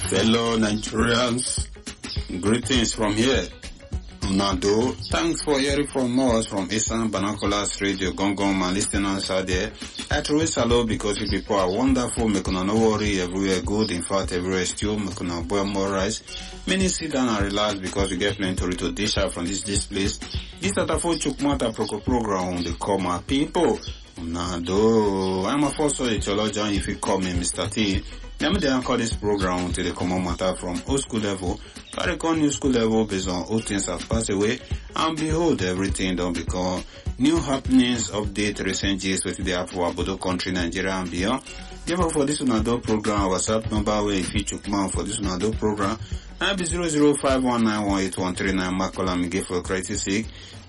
Fellow Nigerians, greetings from here. Nado, thanks for hearing from us from Eastern Binoculars Radio, Gongong, and listeners out there. I truly salute because you people are wonderful, make no worry, everywhere good, in fact everywhere still, make no boil more rice. Many sit down and relax because we get plenty to dish out from this place. This is the full Chukmata program, they call my people. Nado, I'm a first theologian if you call me Mr. T. Let me then call this program to the common matter from old school level, carry on new school level based on old things have passed away, and behold, everything don't become new happenings, update recent gist with the Afro Abodo country, Nigeria and beyond. Therefore, for this Unado program, WhatsApp number where if you took man for this Unado program, I'll be 005191813 Makola Miguel for crisis sake,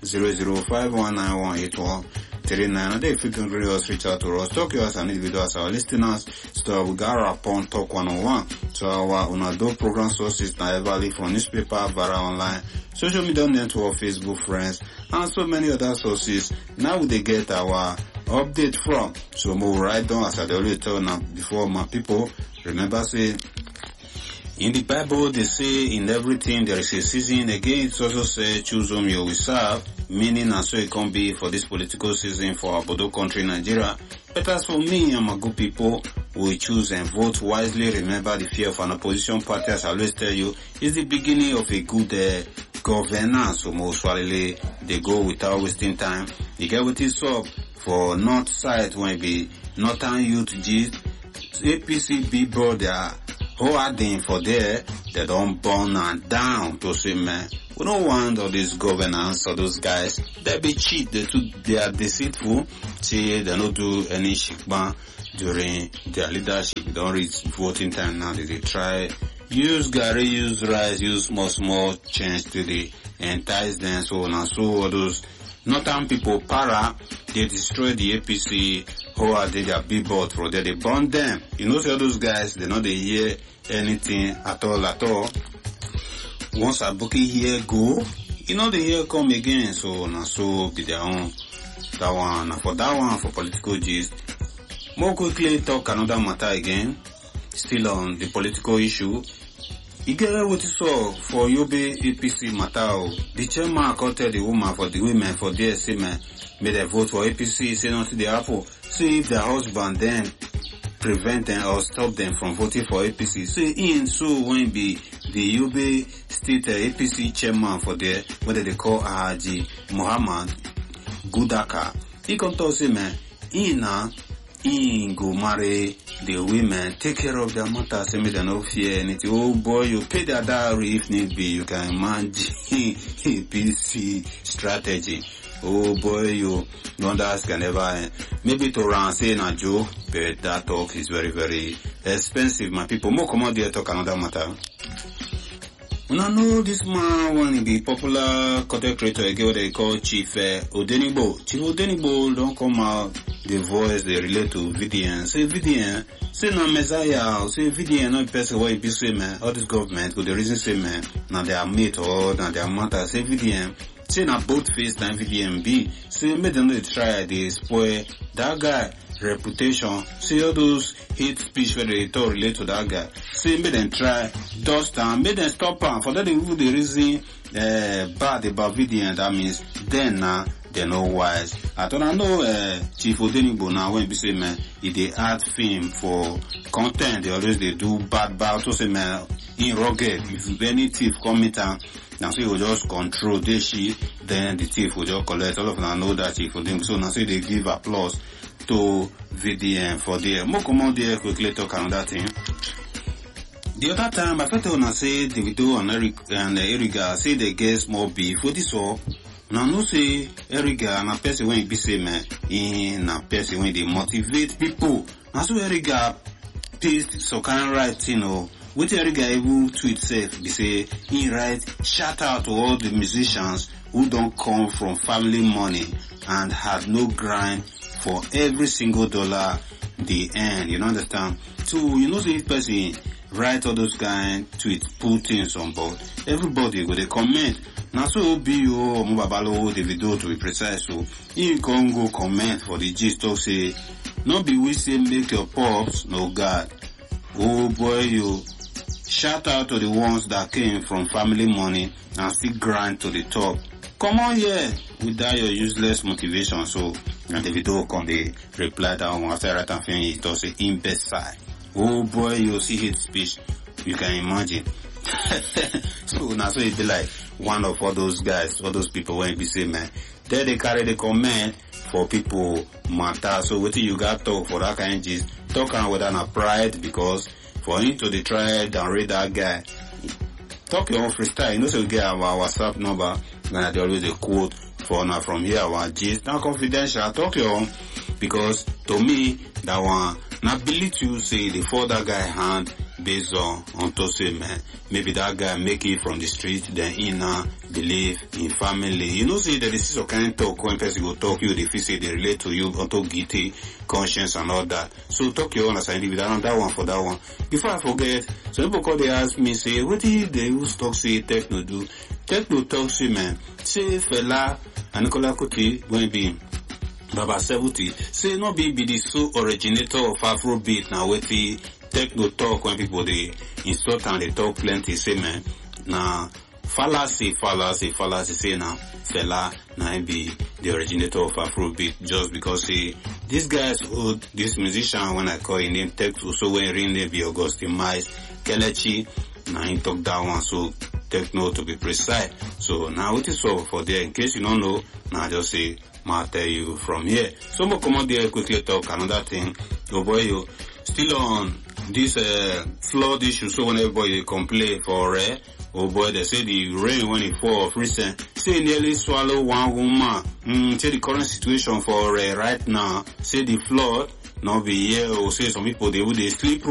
005191813. And if you can really reach out to us, talk to us and individual as our listeners, so we got upon Talk 101. So our Unado program sources now evaluate from newspaper, Vara online, social media network, Facebook friends, and so many other sources. Now they get our update from. So move right down as I already told now before my people. Remember say, in the Bible, they say in everything there is a season. Again, it also says choose whom you will serve, meaning and so it can be for this political season for our Bodo country, Nigeria. But as for me and my good people, we choose and vote wisely. Remember, the fear of an opposition party, as I always tell you, is the beginning of a good governance. So most probably they go without wasting time. You get what is up for North side when it be Northern Youth Gist, APC billboard their who are there for there, they don't burn and down to say, man, we don't want all this governance or those guys. They be cheat, they are deceitful, say they don't do any shikban during their leadership. They don't reach voting time now. They try, use Gary, use rice, use small change to the entice them, so on and so all those Northern people, they destroy the APC, who are their billboard for there, they burn them. You know, all those guys, they know they hear anything at all. Once a bookie here go, you know they hear come again, so now so be their own. That one, for that one, for political gist. More quickly talk another matter again, still on the political issue. You get what you saw for Yobe APC matter. The chairman can tell the woman for the women for DSC man, made a vote for APC, say not to the Apple. See if their husband then prevent them or stop them from voting for APC. Say in so when be the Yobe state APC chairman for there, whether they call Haji Muhammad Gudaka. He can tell say man, in go marry the women, take care of their matter, say me they no fear anything. Oh boy, you pay their dowry if need be, you can imagine APC strategy. Oh boy, you don't ask and never. Maybe to run say na joke, but that talk is very, very expensive, my people. More come out there talk another matter. When I know this man when he be popular content creator again what they call Chief Odenibo. Chief Odenibo don't come out the voice they relate to VDN. Say VDN, say na Messiah, say VDN not person why be say man, all this government go the reason say man, now they are mate or now they are matter, say VDN. Say na both face and VDM be. Say make them not try they spoil that guy reputation. Say all those hate speech where they talk relate to that guy. Say make them try dust and make them stop am. For that they do the reason bad about VDM. That means then now they know wise. I don't know Chief Odenibo now when be say man if they add film for content they always they do bad to say man in rugged if any thief come meet am. Now so you will just control this shit, then the thief will just collect. All of them know that Chief Odenibo. So now so they give applause to VDM for there. More come out there quickly talk on that thing. The other time I thought when I say Davido and Eriga say they get small beef. What is all? Now no say Eriga na person when be say man in a person when they motivate people. Now so Eriga pays so kind right, you know. What Eriga able tweet safe be say he write shout out to all the musicians who don't come from family money and had no grind for every single dollar they earn. You know understand? So you know say if person write all those kind tweets, put things on board, everybody go they comment. Now so be Mubabalo Davido to be precise, so you can go comment for the gist talk say no be we say make your pops no God. Oh boy you Shout out to the ones that came from family money and still grind to the top. Come on here without your useless motivation. So, and Davido come they reply that one after right and finish, he does say imbecile. Oh boy, you see his speech, you can imagine. So now so it be like one of all those guys, all those people when be say man, there they carry the comment for people matter. So what you got talk for that kind of gist, talk on whether na pride, because for him to the try and read that guy, talk your own freestyle. You know, so we get our WhatsApp number, and they always a quote for now from here, our gist. Now confidential, talk your own, because to me, that one, now believe you say the for that guy hand based on to say man, maybe that guy make it from the street, then he now believe in family. You know, say that this is a kind of talk when person go talk you, they feel say they relate to you, onto guilty, conscience and all that. So talk your own as an individual, and that one for that one. Before I forget, some people call they ask me, say, what did they use talk say techno do? Techno talk say man, say Fela and Nicola Kuti when be Baba 70, say no be the so originator of Afrobeat now with the techno talk when people they insult and they talk plenty, say man, now fallacy, say now Fela now be the originator of Afrobeat just because say this guy's old, this musician when I call his name techno, so when real name be Augustine Miles Kelechi, now he talk that one, so techno to be precise. So now it is for there, in case you don't know, now just say I'll tell you from here. So we'll come out there quickly talk another thing. Oh boy, you still on this flood issue. So when everybody complain for oh boy, they say the rain when it fall of recent, say nearly swallow one woman. Say the current situation for right now, say the flood not be here, or say some people they would sleep